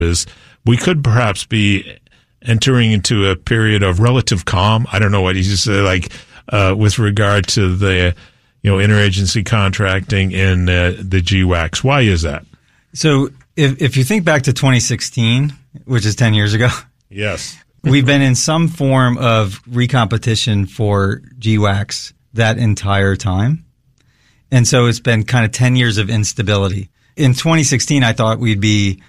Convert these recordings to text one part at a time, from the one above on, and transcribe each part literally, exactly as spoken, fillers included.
is we could perhaps be entering into a period of relative calm. I don't know what you just say, like uh, with regard to the you know interagency contracting in uh, the G WACs. Why is that? So if if you think back to twenty sixteen, which is ten years ago, yes, we've been in some form of recompetition for G WACs that entire time. And so it's been kind of ten years of instability. In twenty sixteen, I thought we'd be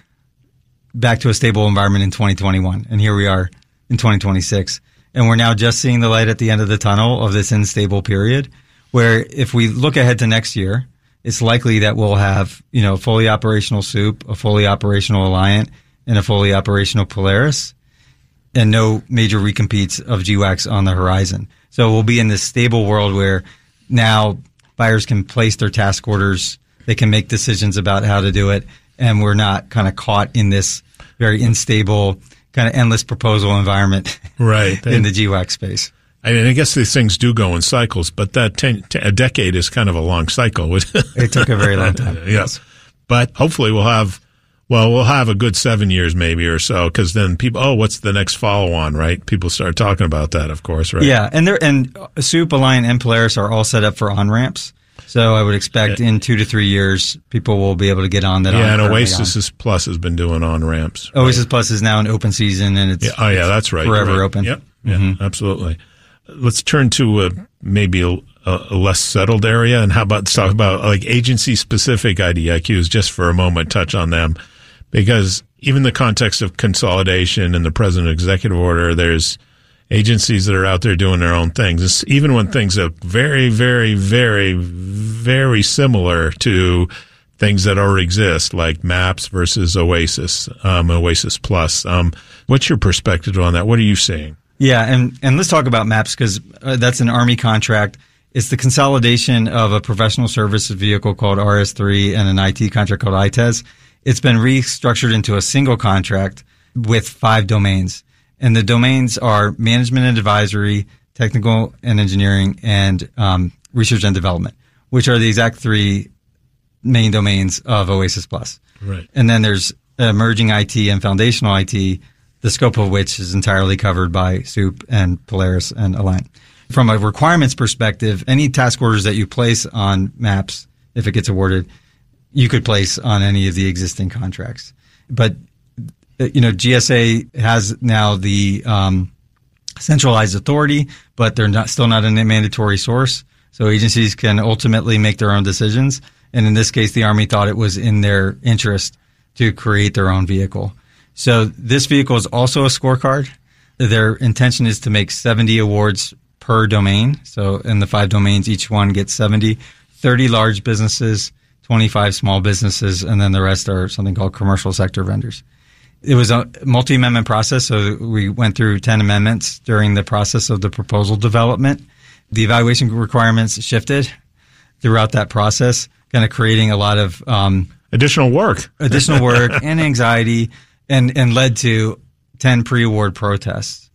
back to a stable environment in twenty twenty-one. And here we are in twenty twenty-six. And we're now just seeing the light at the end of the tunnel of this unstable period, where if we look ahead to next year, it's likely that we'll have, you know, a fully operational Soup, a fully operational Alliant, and a fully operational Polaris, and no major recompetes of G WACs on the horizon. So we'll be in this stable world where now buyers can place their task orders, they can make decisions about how to do it, and we're not kind of caught in this very unstable, kind of endless proposal environment right. in the G WAC space. I mean, I guess these things do go in cycles, but that ten, a decade is kind of a long cycle. It took a very long time. Yes. But hopefully we'll have, well, we'll have a good seven years maybe or so, because then people, oh, what's the next follow-on, right? People start talking about that, of course, right? Yeah, and they're, and Soup, Alliant, and Polaris are all set up for on-ramps. So I would expect yeah. in two to three years, people will be able to get on that. Yeah, and Oasis on. Plus has been doing on-ramps. Right? Oasis Plus is now an open season, and it's, yeah. oh, yeah, that's right. forever right. open. Yep, yeah, mm-hmm. absolutely. Let's turn to a, maybe a, a less settled area, and how about let's talk about like agency-specific I D I Qs just for a moment, touch on them, because even the context of consolidation and the President Executive Order, there's agencies that are out there doing their own things, it's, even when things are very, very, very, very similar to things that already exist, like MAPS versus Oasis, um, Oasis Plus. Um, what's your perspective on that? What are you seeing? Yeah, and, and let's talk about MAPS because uh, that's an Army contract. It's the consolidation of a professional services vehicle called R S three and an I T contract called I T E S. It's been restructured into a single contract with five domains. And the domains are management and advisory, technical and engineering, and um, research and development, which are the exact three main domains of Oasis Plus. Right. And then there's emerging I T and foundational I T, the scope of which is entirely covered by Soup and Polaris and Alliant. From a requirements perspective, any task orders that you place on MAPS, if it gets awarded, you could place on any of the existing contracts. But, you know, G S A has now the um, centralized authority, but they're not still not a mandatory source. So agencies can ultimately make their own decisions. And in this case, the Army thought it was in their interest to create their own vehicle. So this vehicle is also a scorecard. Their intention is to make seventy awards per domain. So in the five domains, each one gets seventy, thirty large businesses, twenty-five small businesses, and then the rest are something called commercial sector vendors. It was a multi-amendment process, so we went through ten amendments during the process of the proposal development. The evaluation requirements shifted throughout that process, kind of creating a lot of um, additional work, additional work and anxiety, and, and led to ten pre-award protests.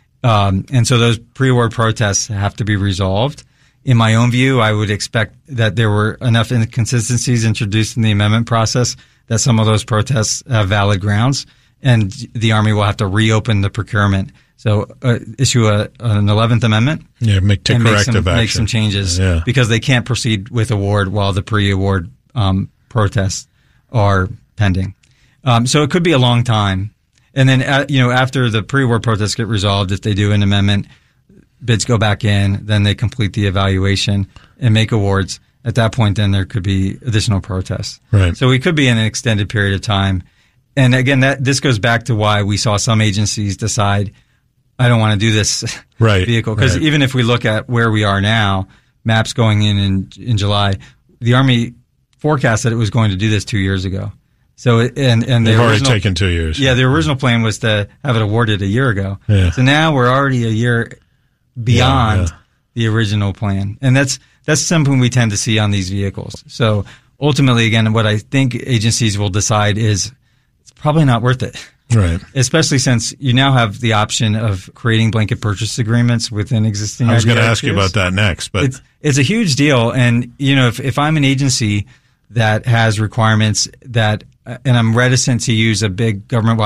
Um, and so those pre-award protests have to be resolved. In my own view, I would expect that there were enough inconsistencies introduced in the amendment process that some of those protests have valid grounds, and the Army will have to reopen the procurement. So uh, issue a, an eleventh amendment. Yeah, make take and corrective make some, action. Make some changes yeah. because they can't proceed with award while the pre-award um, protests are pending. Um, so it could be a long time. And then, uh, you know, after the pre-award protests get resolved, if they do an amendment, bids go back in, then they complete the evaluation and make awards. At that point, then there could be additional protests. Right. So we could be in an extended period of time. And again, that this goes back to why we saw some agencies decide, I don't want to do this right. vehicle. Because right. even if we look at where we are now, MAPS going in, in in July, the Army forecast that it was going to do this two years ago. So it, and and they've the already original, taken two years. Yeah, the original plan was to have it awarded a year ago. Yeah. So now we're already a year beyond yeah, yeah. the original plan, and that's that's something we tend to see on these vehicles. So ultimately, again, what I think agencies will decide is it's probably not worth it. Right. Especially since you now have the option of creating blanket purchase agreements within existing. I was going to ask I D I Qs. you about that next, but it's, it's a huge deal. And, you know, if, if I'm an agency that has requirements that and I'm reticent to use a big government